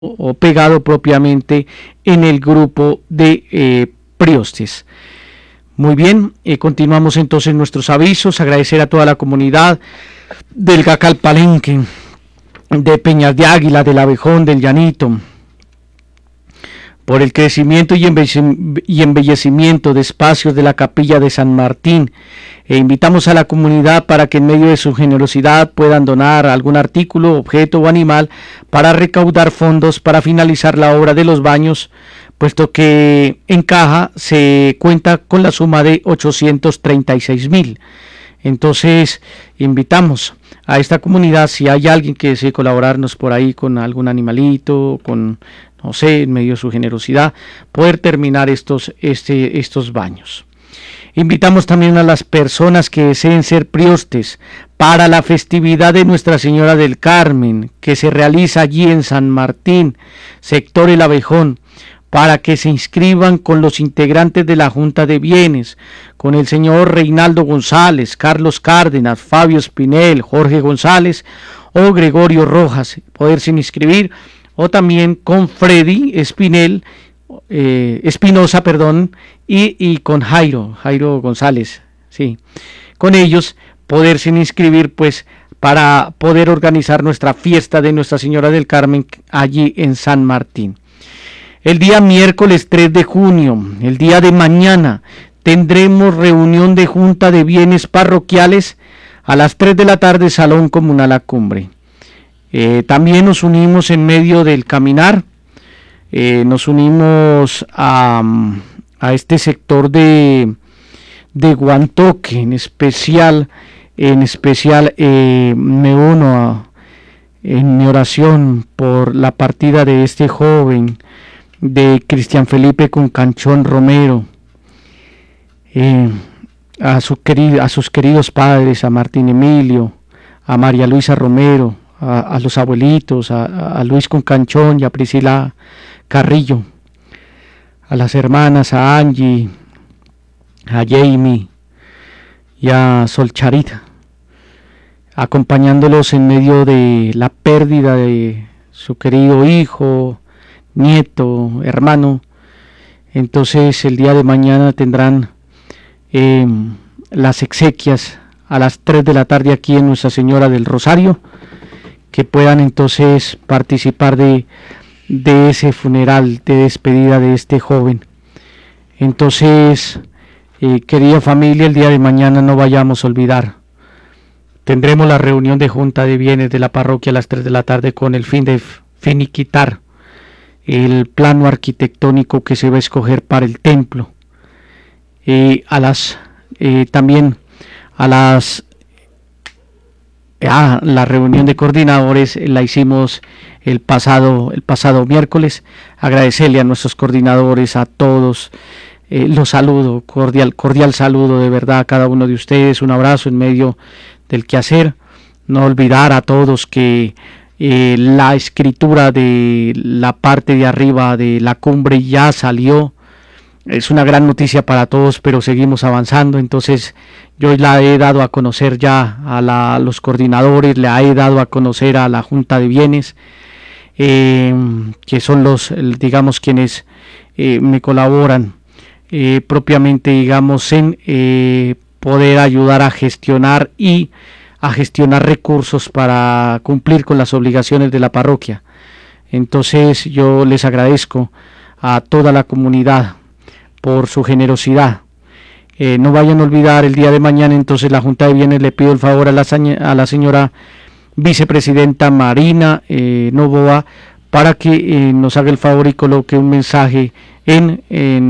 o pegado propiamente en el grupo de Priostes. Muy bien, continuamos entonces nuestros avisos. Agradecer a toda la comunidad del Gacal Palenque, de Peñas de Águila, del Abejón, del Llanito, por el crecimiento y embellecimiento de espacios de la capilla de San Martín. Invitamos a la comunidad para que en medio de su generosidad puedan donar algún artículo, objeto o animal para recaudar fondos para finalizar la obra de los baños, puesto que en caja se cuenta con la suma de 836,000. Entonces invitamos a esta comunidad, si hay alguien que desee colaborarnos por ahí con algún animalito, con, no sé, en medio de su generosidad, poder terminar estos baños. Invitamos también a las personas que deseen ser priostes para la festividad de Nuestra Señora del Carmen, que se realiza allí en San Martín, sector El Abejón, para que se inscriban con los integrantes de la Junta de Bienes, con el señor Reinaldo González, Carlos Cárdenas, Fabio Espinel, Jorge González o Gregorio Rojas, poderse inscribir, o también con Freddy Espinosa, y con Jairo González, sí, con ellos poderse inscribir, pues, para poder organizar nuestra fiesta de Nuestra Señora del Carmen allí en San Martín. El día miércoles 3 de junio, el día de mañana, tendremos reunión de Junta de Bienes Parroquiales a las 3 de la tarde, Salón Comunal La Cumbre. También nos unimos en medio del caminar, nos unimos a este sector de Guantoque, en especial me uno en mi oración por la partida de este joven, de Cristian Felipe Concanchón Romero, a sus queridos padres, a Martín Emilio, a María Luisa Romero, a los abuelitos, a Luis Concanchón y a Priscila Carrillo, a las hermanas, a Angie, a Jamie y a Solcharita, acompañándolos en medio de la pérdida de su querido hijo, nieto, hermano. Entonces el día de mañana tendrán las exequias a las 3 de la tarde aquí en Nuestra Señora del Rosario, que puedan entonces participar de ese funeral de despedida de este joven. Entonces, querida familia, el día de mañana no vayamos a olvidar. Tendremos la reunión de Junta de Bienes de la parroquia a las 3 de la tarde con el fin de finiquitar el plano arquitectónico que se va a escoger para el templo. También la reunión de coordinadores la hicimos el pasado miércoles. Agradecerle a nuestros coordinadores, a todos, los saludo, cordial saludo de verdad a cada uno de ustedes, un abrazo en medio del quehacer. No olvidar a todos que la escritura de la parte de arriba de la cumbre ya salió. Es una gran noticia para todos, pero seguimos avanzando. Entonces yo la he dado a conocer ya a los coordinadores, le he dado a conocer a la Junta de Bienes, que son digamos, quienes me colaboran propiamente, digamos, en poder ayudar a gestionar recursos para cumplir con las obligaciones de la parroquia. Entonces yo les agradezco a toda la comunidad por su generosidad. No vayan a olvidar el día de mañana, entonces la Junta de Bienes le pido el favor a la señora vicepresidenta Marina Novoa para que nos haga el favor y coloque un mensaje en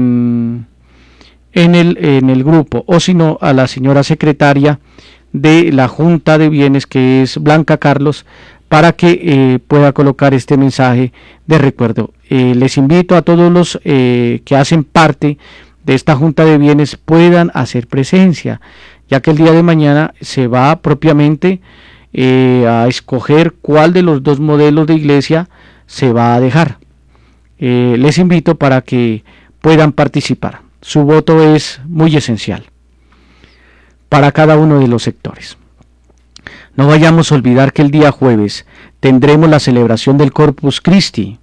el grupo, o si no, a la señora secretaria de la Junta de Bienes, que es Blanca Carlos, para que pueda colocar este mensaje de recuerdo. Les invito a todos los que hacen parte de esta Junta de Bienes puedan hacer presencia, ya que el día de mañana se va propiamente a escoger cuál de los dos modelos de iglesia se va a dejar. Les invito para que puedan participar. Su voto es muy esencial para cada uno de los sectores. No vayamos a olvidar que el día jueves tendremos la celebración del Corpus Christi,